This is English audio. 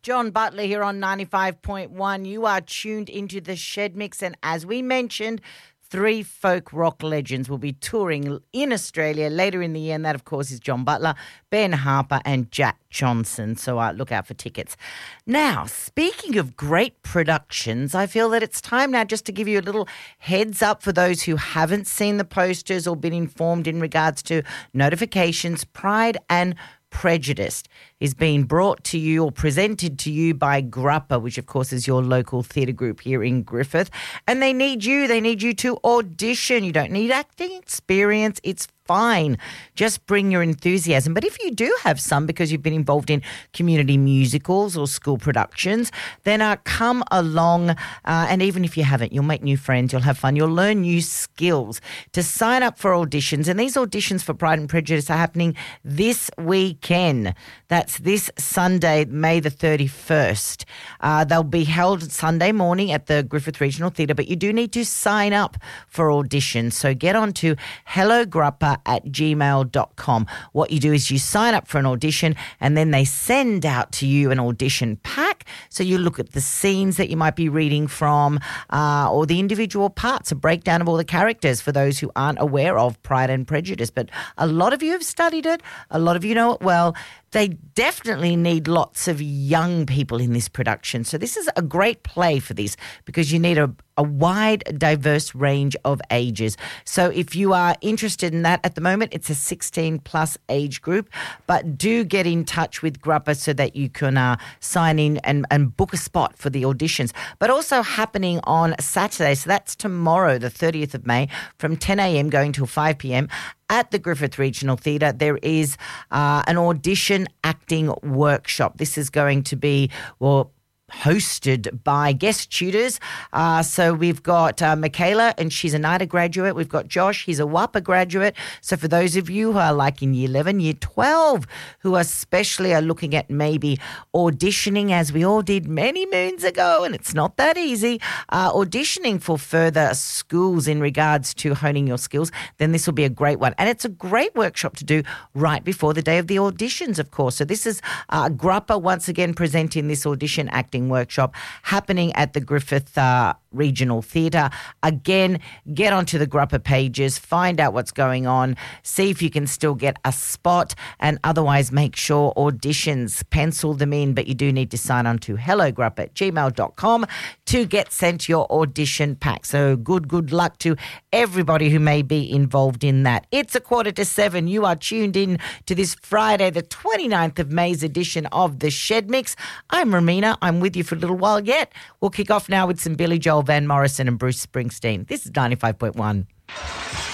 John Butler here on 95.1. You are tuned into the Shed Mix, and as we mentioned, 3 folk rock legends will be touring in Australia later in the year, and that, of course, is John Butler, Ben Harper and Jack Johnson. So look out for tickets. Now, speaking of great productions, I feel that it's time now just to give you a little heads up for those who haven't seen the posters or been informed in regards to notifications. Pride and Prejudice is being brought to you or presented to you by Gruppa, which of course is your local theatre group here in Griffith. And they need you to audition. You don't need acting experience. It's fine. Just bring your enthusiasm. But if you do have some because you've been involved in community musicals or school productions, then come along. And even if you haven't, you'll make new friends, you'll have fun, you'll learn new skills. To sign up for auditions, and these auditions for Pride and Prejudice are happening this weekend. That's this Sunday, May the 31st. They'll be held Sunday morning at the Griffith Regional Theatre, but you do need to sign up for auditions. So get on to hellogruppa@gmail.com. What you do is you sign up for an audition, and then they send out to you an audition pack. So you look at the scenes that you might be reading from, or the individual parts, a breakdown of all the characters for those who aren't aware of Pride and Prejudice. But a lot of you have studied it. A lot of you know it well. They definitely need lots of young people in this production. So this is a great play for this because you need a wide, diverse range of ages. So if you are interested in that at the moment, it's a 16-plus age group. But do get in touch with Gruppa so that you can sign in and book a spot for the auditions. But also happening on Saturday, so that's tomorrow, the 30th of May, from 10 a.m. going till 5 p.m, at the Griffith Regional Theatre, there is an audition acting workshop. This is going to be, hosted by guest tutors. So we've got Michaela, and she's a NIDA graduate. We've got Josh, he's a WAPA graduate. So for those of you who are like in Year 11, Year 12, who especially are looking at maybe auditioning, as we all did many moons ago, and it's not that easy, auditioning for further schools in regards to honing your skills, then this will be a great one. And it's a great workshop to do right before the day of the auditions, of course. So this is Gruppa once again presenting this audition acting workshop happening at the Griffith Regional Theatre. Again, get onto the Gruppa pages, find out what's going on, see if you can still get a spot, and otherwise make sure auditions, pencil them in, but you do need to sign on to hellogruppa@gmail.com to get sent your audition pack. So good luck to everybody who may be involved in that. It's 6:45. You are tuned in to this Friday, the 29th of May's edition of The Shed Mix. I'm Ramina. I'm with you for a little while yet. We'll kick off now with some Billy Joel, Van Morrison and Bruce Springsteen. This is 95.1.